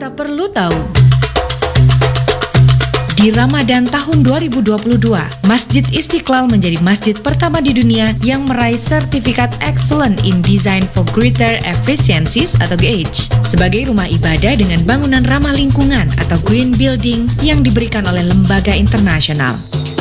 kita perlu tahu. Di Ramadan tahun 2022, Masjid Istiqlal menjadi masjid pertama di dunia yang meraih sertifikat Excellent in Design for Greater Efficiencies atau GEDG sebagai rumah ibadah dengan bangunan ramah lingkungan atau green building yang diberikan oleh lembaga internasional.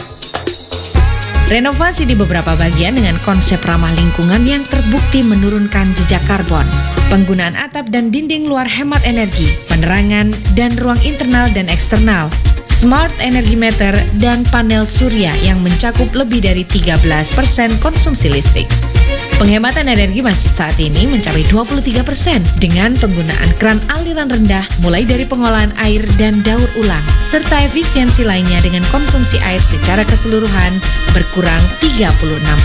Renovasi di beberapa bagian dengan konsep ramah lingkungan yang terbukti menurunkan jejak karbon. Penggunaan atap dan dinding luar hemat energi, penerangan, dan ruang internal dan eksternal. Smart Energy Meter dan panel surya yang mencakup lebih dari 13% konsumsi listrik. Penghematan energi masjid saat ini mencapai 23% dengan penggunaan keran aliran rendah mulai dari pengolahan air dan daur ulang, serta efisiensi lainnya dengan konsumsi air secara keseluruhan berkurang 36%.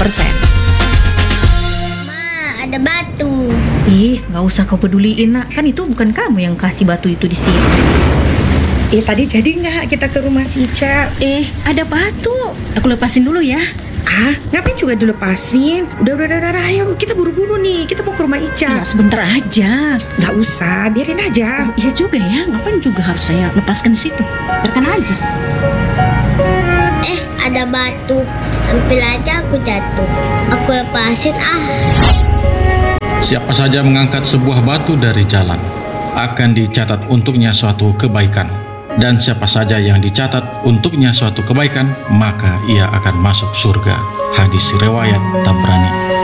Ma, ada batu. Nggak usah kau peduliin, nak. Kan itu bukan kamu yang kasih batu itu di sini. Tadi jadi nggak kita ke rumah si Ica? Ada batu. Aku lepasin dulu ya. Ngapain juga dilepasin? Udah, ayo kita buru-buru nih. Kita mau ke rumah Ica. Ya, sebentar aja. Nggak usah, biarin aja. Iya juga ya, ngapain juga harus saya lepaskan di situ? Biarkan aja. Ada batu. Hampir aja aku jatuh. Aku lepasin Siapa saja mengangkat sebuah batu dari jalan akan dicatat untuknya suatu kebaikan. Dan siapa saja yang dicatat untuknya suatu kebaikan, maka ia akan masuk surga. Hadis riwayat Tabrani.